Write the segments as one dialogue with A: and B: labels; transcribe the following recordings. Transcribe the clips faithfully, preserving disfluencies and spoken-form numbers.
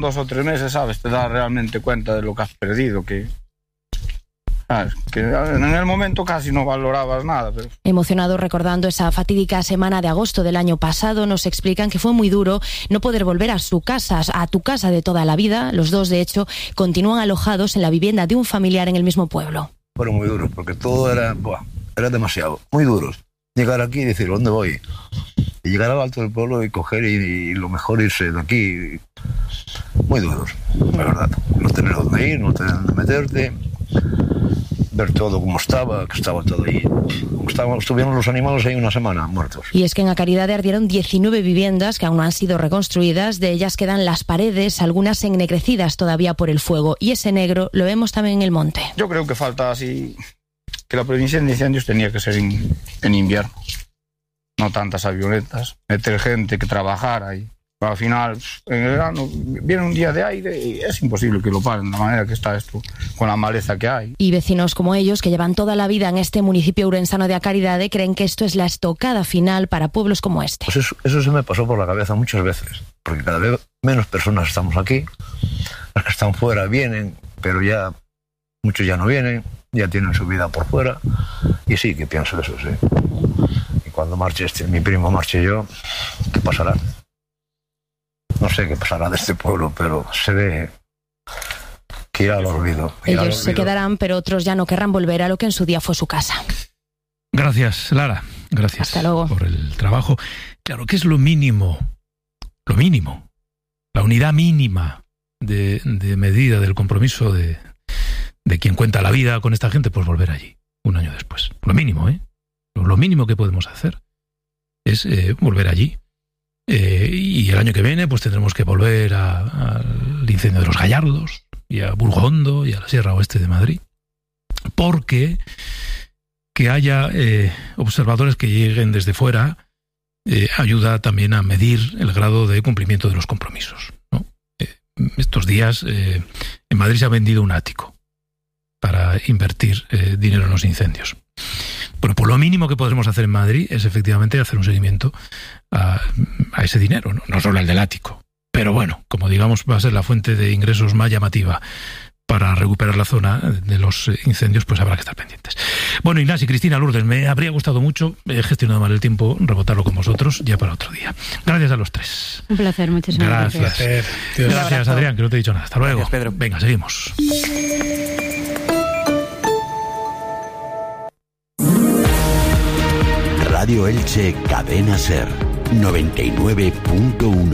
A: dos o tres meses, ¿sabes? Te das realmente cuenta de lo que has perdido, que... ¿sabes? Que en el momento casi no valorabas nada. Pero...
B: Emocionado recordando esa fatídica semana de agosto del año pasado, nos explican que fue muy duro no poder volver a su casa, a tu casa de toda la vida. Los dos, de hecho, continúan alojados en la vivienda de un familiar en el mismo pueblo.
C: Fueron muy duros, porque todo era, buah, era demasiado, muy duros. Llegar aquí y decir, ¿dónde voy? Y llegar al alto del pueblo y coger y, y lo mejor irse de aquí. Muy duros, la verdad. No tener dónde ir, no tener dónde meterte. Ver todo como estaba, que estaba todo ahí. Como estaban, estuvieron los animales ahí una semana muertos.
B: Y es que en Acaridade ardieron diecinueve viviendas que aún no han sido reconstruidas. De ellas quedan las paredes, algunas ennegrecidas todavía por el fuego. Y ese negro lo vemos también en el monte.
A: Yo creo que falta así... que la prevención de incendios tenía que ser en, en invierno. No tantas avionetas. Meter gente que trabajara y... Al final, en el verano, viene un día de aire y es imposible que lo paren de la manera que está esto, con la maleza que hay.
B: Y vecinos como ellos, que llevan toda la vida en este municipio ourensano de Acaridade, creen que esto es la estocada final para pueblos como este.
C: Pues eso, eso se me pasó por la cabeza muchas veces, porque cada vez menos personas estamos aquí, las que están fuera vienen, pero ya muchos ya no vienen, ya tienen su vida por fuera, y sí que pienso eso, sí. Y cuando marche este, mi primo marche yo, ¿qué pasará? No sé qué pasará de este pueblo, pero se ve que irá al olvido.
B: Ellos al olvido. Se quedarán, pero otros ya no querrán volver a lo que en su día fue su casa.
D: Gracias, Lara. Gracias
B: Hasta luego.
D: por el trabajo. Claro, ¿qué es lo mínimo? Lo mínimo. La unidad mínima de, de medida del compromiso de, de quien cuenta la vida con esta gente, pues volver allí, un año después. Lo mínimo, ¿eh? Lo, lo mínimo que podemos hacer es eh, volver allí. Eh, y el año que viene pues tendremos que volver al incendio de los Gallardos y a Burgondo y a la Sierra Oeste de Madrid, porque que haya eh, observadores que lleguen desde fuera eh, ayuda también a medir el grado de cumplimiento de los compromisos, ¿no? Eh, estos días eh, en Madrid se ha vendido un ático para invertir eh, dinero en los incendios. Bueno, pues lo mínimo que podremos hacer en Madrid es efectivamente hacer un seguimiento a, a ese dinero, ¿no? No solo el del ático. Pero bueno, como digamos va a ser la fuente de ingresos más llamativa para recuperar la zona de los incendios, pues habrá que estar pendientes. Bueno, Ignacio y Cristina, Lourdes, me habría gustado mucho, he gestionado mal el tiempo, rebotarlo con vosotros ya para otro día. Gracias a los tres.
E: Un placer, muchísimas gracias.
D: Gracias, gracias, gracias Adrián, que no te he dicho nada. Hasta luego.
F: Gracias, Pedro.
D: Venga, seguimos.
G: Radio Elche, Cadena Ser, noventa y nueve punto uno.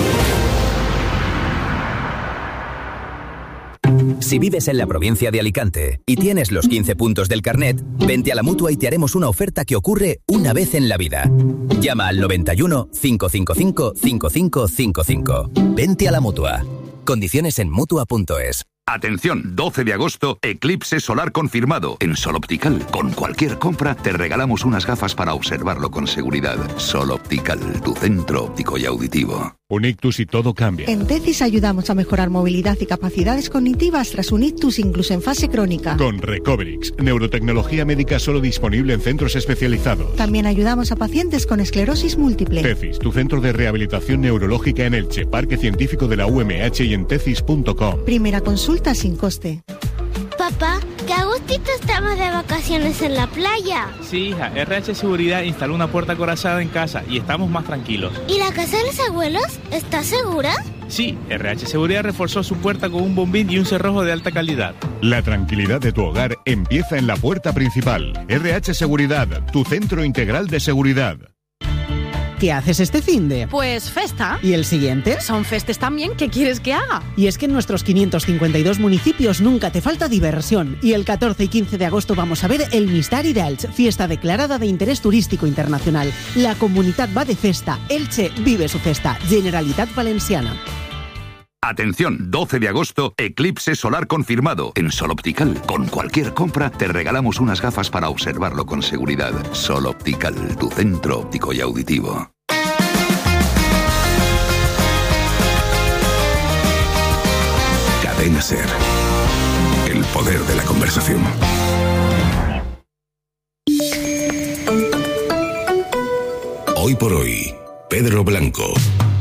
H: Si vives en la provincia de Alicante y tienes los quince puntos del carnet, vente a la Mutua y te haremos una oferta que ocurre una vez en la vida. Llama al noventa y uno, cinco cinco cinco, cinco cinco cinco cinco. Vente a la Mutua. Condiciones en Mutua punto es.
I: Atención, doce de agosto, eclipse solar confirmado. En Sol Optical, con cualquier compra, te regalamos unas gafas para observarlo con seguridad. Sol Optical, tu centro óptico y auditivo.
J: Un ictus y todo cambia.
K: En Tecis ayudamos a mejorar movilidad y capacidades cognitivas tras un ictus incluso en fase crónica.
J: Con Recoverix, neurotecnología médica solo disponible en centros especializados.
K: También ayudamos a pacientes con esclerosis múltiple.
J: Tecis, tu centro de rehabilitación neurológica en Elche, Parque Científico de la U M H y en tecis punto com.
K: Primera consulta sin coste.
L: Papá, qué a gustito estamos de vacaciones en la playa.
M: Sí, hija, R H Seguridad instaló una puerta acorazada en casa y estamos más tranquilos.
L: ¿Y la casa de los abuelos está segura?
M: Sí, R H Seguridad reforzó su puerta con un bombín y un cerrojo de alta calidad.
J: La tranquilidad de tu hogar empieza en la puerta principal. R H Seguridad, tu centro integral de seguridad.
N: ¿Qué haces este finde?
O: Pues festa.
N: ¿Y el siguiente?
O: Son festes también, ¿qué quieres que haga?
N: Y es que en nuestros quinientos cincuenta y dos municipios nunca te falta diversión. Y el catorce y quince de agosto vamos a ver el Mistari d'Elche, fiesta declarada de interés turístico internacional. La comunidad va de festa. Elche vive su festa. Generalitat Valenciana.
I: Atención, doce de agosto, eclipse solar confirmado. En Sol Optical, con cualquier compra, te regalamos unas gafas para observarlo con seguridad. Sol Optical, tu centro óptico y auditivo. Cadena Ser. El poder de la conversación. Hoy por hoy, Pedro Blanco.